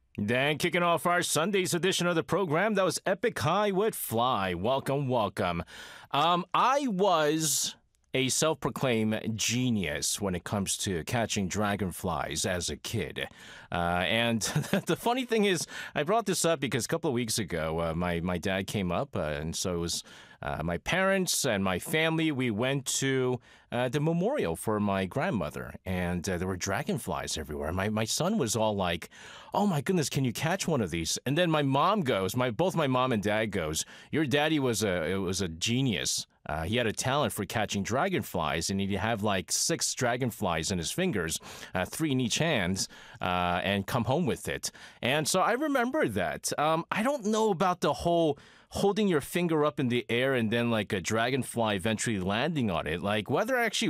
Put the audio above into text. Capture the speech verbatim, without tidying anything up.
Then kicking off our Sunday's edition of the program, that was Epic High with Fly. Welcome, welcome. Um, I was a self-proclaimed genius when it comes to catching dragonflies as a kid. Uh, and the funny thing is, I brought this up because a couple of weeks ago, uh, my, my dad came up, uh, and so it was uh, my parents and my family. We went to uh, the memorial for my grandmother, and uh, there were dragonflies everywhere. My, my son was all like, oh my goodness, can you catch one of these? And then my mom goes, my both my mom and dad goes, your daddy was a, it was a genius. Uh, he had a talent for catching dragonflies, and he'd have like six dragonflies in his fingers, uh, three in each hand, uh, and come home with it. And so I remember that. Um, I don't know about the whole holding your finger up in the air and then like a dragonfly eventually landing on it. Like whether I actually